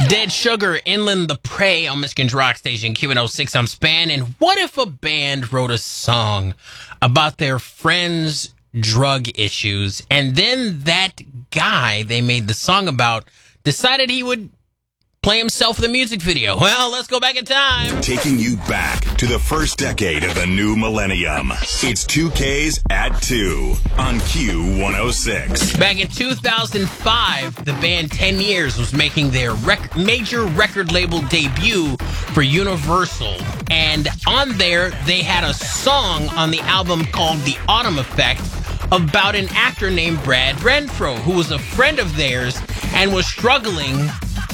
Dead Sugar, Inland the Prey on Michigan's Rock Station, Q106. I'm Span. And what if a band wrote a song about their friends' drug issues, and then that guy they made the song about decided he would play himself in the music video? Well, let's go back in time. Taking you back to the first decade of the new millennium. It's 2Ks at 2 on Q106. Back in 2005, the band 10 Years was making their major record label debut for Universal. And on there, they had a song on the album called The Autumn Effect about an actor named Brad Renfro, who was a friend of theirs and was struggling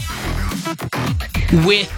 with,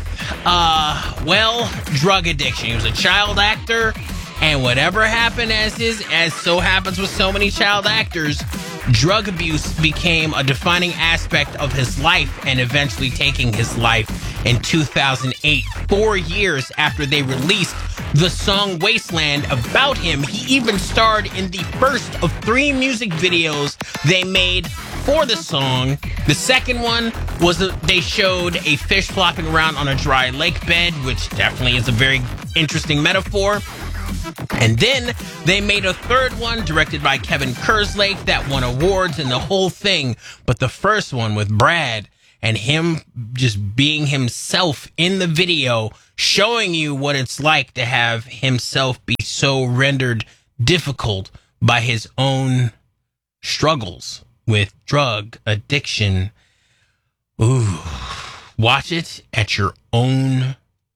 drug addiction. He was a child actor, and whatever happened as so happens with so many child actors, drug abuse became a defining aspect of his life and eventually taking his life in 2008, 4 years after they released the song Wasteland about him. He even starred in the first of 3 music videos they made for the song. The second one was they showed a fish flopping around on a dry lake bed, which definitely is a very interesting metaphor. And then they made a third one directed by Kevin Kerslake that won awards and the whole thing. But the first one with Brad and him just being himself in the video, showing you what it's like to have himself be so rendered difficult by his own struggles with drug addiction. Ooh, watch it at your own.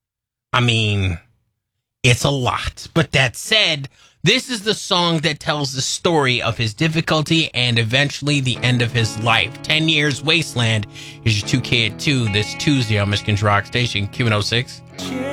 It's a lot. But that said, this is the song that tells the story of his difficulty and eventually the end of his life. 10 Years Wasteland is your 2K at 2 this Tuesday on Michigan's Rock Station, Q106.